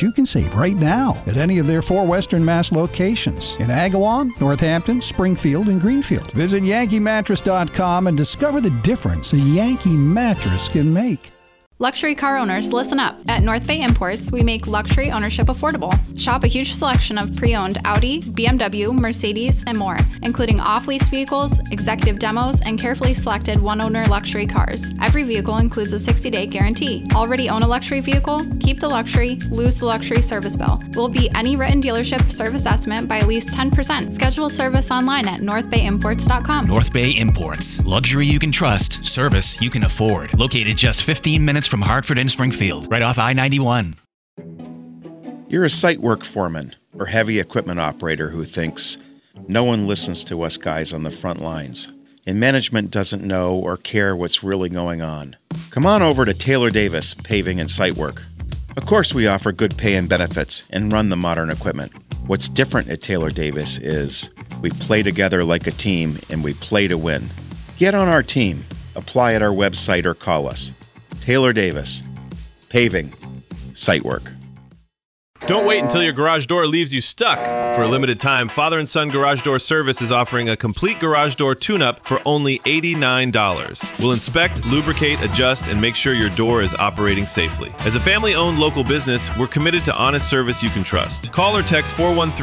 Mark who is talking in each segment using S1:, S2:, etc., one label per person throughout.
S1: you can save right now at any of their 4 Western Mass locations in Agawam, Northampton, Springfield, and Greenfield. Visit yankeemattress.com and discover the difference a Yankee mattress can make.
S2: Luxury car owners, listen up. At North Bay Imports, we make luxury ownership affordable. Shop a huge selection of pre-owned Audi, BMW, Mercedes, and more, including off-lease vehicles, executive demos, and carefully selected one-owner luxury cars. Every vehicle includes a 60-day guarantee. Already own a luxury vehicle? Keep the luxury, lose the luxury service bill. We'll beat any written dealership service estimate by at least 10%. Schedule service online at northbayimports.com.
S3: North Bay Imports. Luxury you can trust. Service you can afford. Located just 15 minutes from Hartford and Springfield, right off I-91.
S4: You're a site work foreman or heavy equipment operator who thinks, no one listens to us guys on the front lines, and management doesn't know or care what's really going on. Come on over to Taylor Davis Paving and Site Work. Of course we offer good pay and benefits and run the modern equipment. What's different at Taylor Davis is we play together like a team and we play to win. Get on our team. Apply at our website or call us. Taylor Davis, Paving, Site Work.
S5: Don't wait until your garage door leaves you stuck. For a limited time, Father & Son Garage Door Service is offering a complete garage door tune-up for only $89. We'll inspect, lubricate, adjust, and make sure your door is operating safely. As a family-owned local business, we're committed to honest service you can trust. Call or text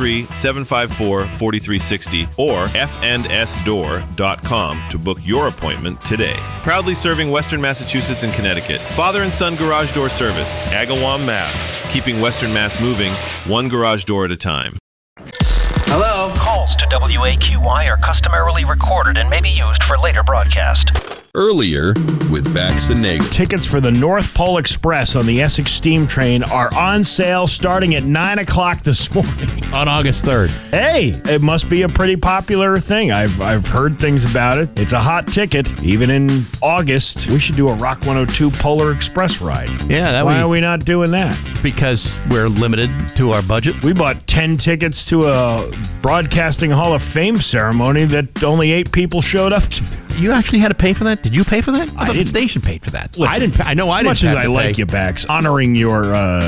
S5: 413-754-4360 or fndsdoor.com to book your appointment today. Proudly serving Western Massachusetts and Connecticut. Father & Son Garage Door Service, Agawam, Mass. Keeping Western Mass moving, one garage door at a time.
S6: Hello? Calls to WAQY are customarily recorded and may be used for later broadcast.
S7: Earlier with Bax and Nagel.
S8: Tickets for the North Pole Express on the Essex Steam Train are on sale starting at 9 o'clock this morning.
S9: On August 3rd.
S8: Hey, it must be a pretty popular thing. I've heard things about it. It's a hot ticket. Even in August, we should do a Rock 102 Polar Express ride.
S9: Yeah,
S8: Why are we not doing that?
S9: Because we're limited to our budget.
S8: We bought 10 tickets to a Broadcasting Hall of Fame ceremony that only 8 people showed up to.
S9: You actually had to pay for that? Did you pay for that?
S8: I
S9: thought
S8: didn't.
S9: the station paid for that.
S8: Listen,
S9: I didn't. I know I didn't.
S8: As much as I like you, Bax, honoring your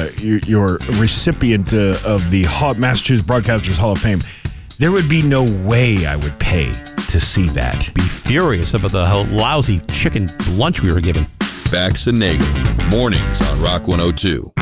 S8: recipient of the Massachusetts Broadcasters Hall of Fame, there would be no way I would pay to see that.
S9: Be furious about the lousy chicken lunch we were given.
S7: Bax and Nagel, mornings on Rock 102.